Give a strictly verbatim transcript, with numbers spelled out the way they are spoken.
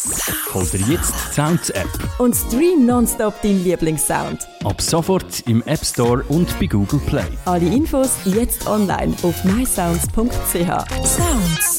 Hol dir jetzt die Sounds App und stream nonstop deinen Lieblingssound. ab sofort im App Store und bei Google Play. Alle Infos jetzt online auf my sounds punkt c h. Sounds